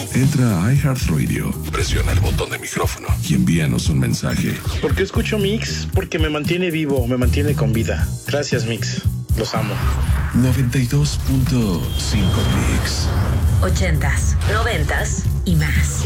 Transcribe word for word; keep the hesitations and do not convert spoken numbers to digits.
Entra a iHeartRadio, presiona el botón de micrófono y envíanos un mensaje. ¿Por qué escucho Mix? Porque me mantiene vivo, me mantiene con vida. Gracias, Mix. Los amo. noventa y dos punto cinco Mix. Ochentas, noventas y más.